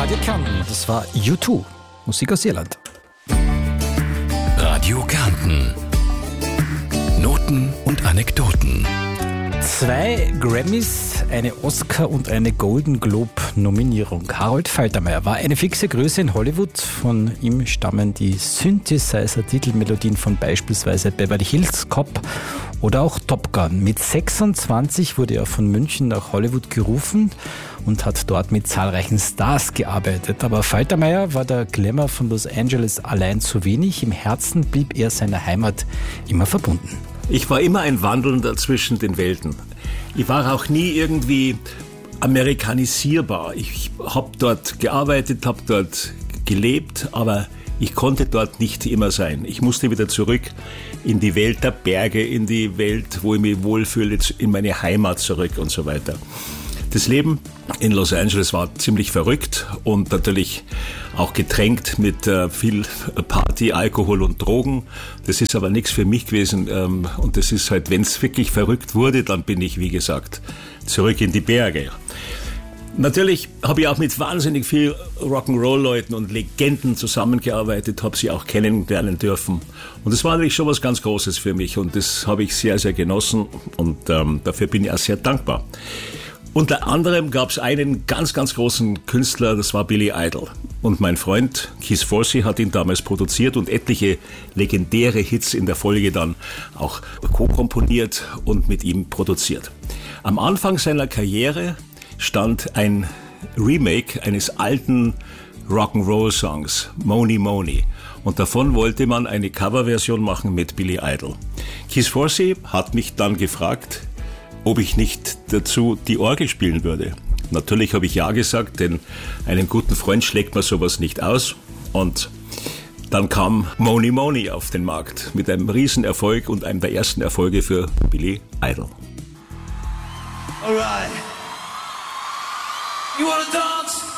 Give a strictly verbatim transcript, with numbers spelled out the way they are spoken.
Radio Kärnten. Das war U zwei, Musik aus Irland. Radio Kärnten. Noten und Anekdoten. Zwei Grammys, eine Oscar- und eine Golden Globe-Nominierung. Harold Faltermeyer war eine fixe Größe in Hollywood. Von ihm stammen die Synthesizer-Titelmelodien von beispielsweise Beverly Hills Cop oder auch Top Gun. Mit sechsundzwanzig wurde er von München nach Hollywood gerufen und hat dort mit zahlreichen Stars gearbeitet. Aber Faltermeyer war der Glamour von Los Angeles allein zu wenig. Im Herzen blieb er seiner Heimat immer verbunden. Ich war immer ein Wandelnder zwischen den Welten. Ich war auch nie irgendwie amerikanisierbar. Ich habe dort gearbeitet, habe dort gelebt, aber ich konnte dort nicht immer sein. Ich musste wieder zurück in die Welt der Berge, in die Welt, wo ich mich wohlfühle, in meine Heimat zurück und so weiter. Das Leben in Los Angeles war ziemlich verrückt und natürlich auch getränkt mit äh, viel Party, Alkohol und Drogen. Das ist aber nichts für mich gewesen. Ähm, und das ist halt, wenn es wirklich verrückt wurde, dann bin ich, wie gesagt, zurück in die Berge. Natürlich habe ich auch mit wahnsinnig viel Rock'n'Roll-Leuten und Legenden zusammengearbeitet, habe sie auch kennenlernen dürfen. Und das war natürlich schon was ganz Großes für mich und das habe ich sehr, sehr genossen und ähm, dafür bin ich auch sehr dankbar. Unter anderem gab es einen ganz, ganz großen Künstler, das war Billy Idol. Und mein Freund Keith Forsey hat ihn damals produziert und etliche legendäre Hits in der Folge dann auch co-komponiert und mit ihm produziert. Am Anfang seiner Karriere stand ein Remake eines alten Rock'n'Roll-Songs, Money Money. Und davon wollte man eine Coverversion machen mit Billy Idol. Keith Forsey hat mich dann gefragt, ob ich nicht dazu die Orgel spielen würde. Natürlich habe ich ja gesagt, denn einem guten Freund schlägt man sowas nicht aus. Und dann kam Money Money auf den Markt mit einem Riesenerfolg und einem der ersten Erfolge für Billy Idol. Alright. You wanna dance?